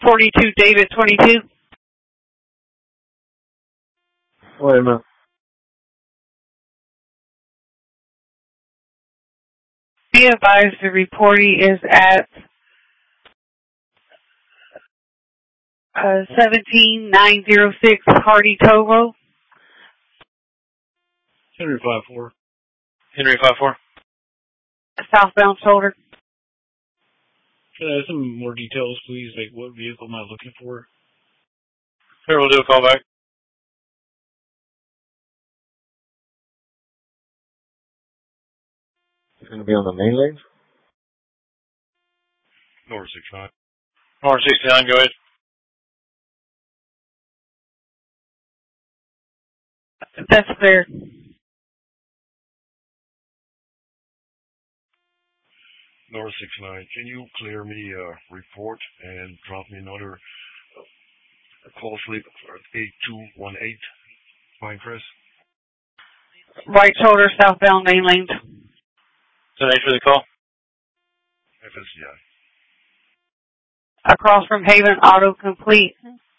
42 David 22. Wait a minute. Be advised the reporting is at 17906 Hardy Tow Road. Henry 5-4. Henry 5-4. Southbound shoulder. Can I have some more details, please? Like, what vehicle am I looking for? Sure, we'll do a call back. It's going to be on the main lanes? North 69. North 69, go ahead. That's clear. North 69, can you clear me a report and drop me another call slip for 8218 Pinecrest? Right shoulder, southbound main lane. So thanks for the call. FSCI. Across from Haven Auto Complete.